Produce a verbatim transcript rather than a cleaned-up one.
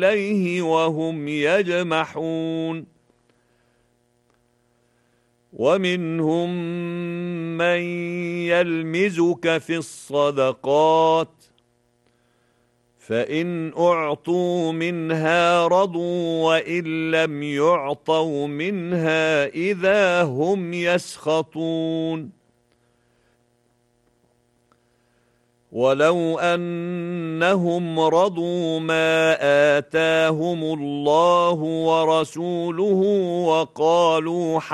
إليه وهم يجمحون ومنهم من يلمزك في الصدقات فإن أعطوا منها رضوا وإن لم يعطوا منها إذا هم يسخطون ولو أنهم رضوا ما آتاهم الله ورسوله وقالوا